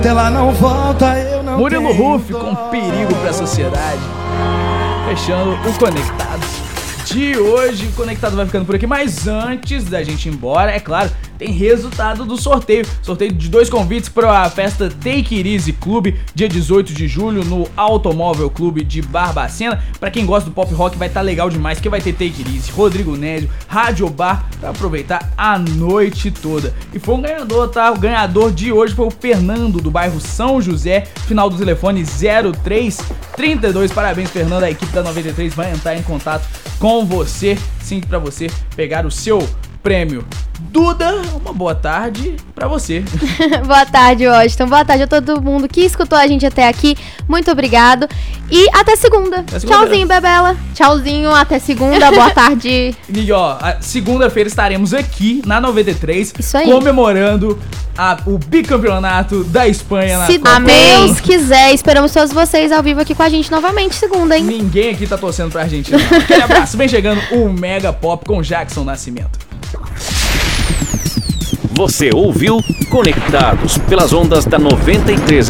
Ela não volta, eu não Murilo tenho Huff com perigo pra sociedade. Fechando o Conectados de hoje. O Conectado vai ficando por aqui, mas antes da gente ir embora, é claro, tem resultado do sorteio. Sorteio de 2 convites para a festa Take It Easy Club, dia 18 de julho, no Automóvel Clube de Barbacena. Pra quem gosta do pop rock, vai estar legal demais, porque vai ter Take It Easy, Rodrigo Nézio, Rádio Bar, pra aproveitar a noite toda. E foi um ganhador, tá? O ganhador de hoje foi o Fernando, do bairro São José, final do telefone 0332. Parabéns, Fernando, a equipe da 93 vai entrar em contato com você, sim, pra você pegar o seu prêmio. Duda, uma boa tarde pra você. Boa tarde, Washington. Boa tarde a todo mundo que escutou a gente até aqui. Muito obrigado. E até segunda. Tchauzinho, Bebela. Tchauzinho, até segunda. Boa tarde. E ó, segunda-feira estaremos aqui na 93. Isso aí. Comemorando o bicampeonato da Espanha na Se Copa. Deus quiser, esperamos todos vocês ao vivo aqui com a gente novamente segunda, hein? Ninguém aqui tá torcendo pra Argentina. Não. Aquele abraço. Vem chegando o Mega Pop com Jackson Nascimento. Você ouviu Conectados pelas ondas da 93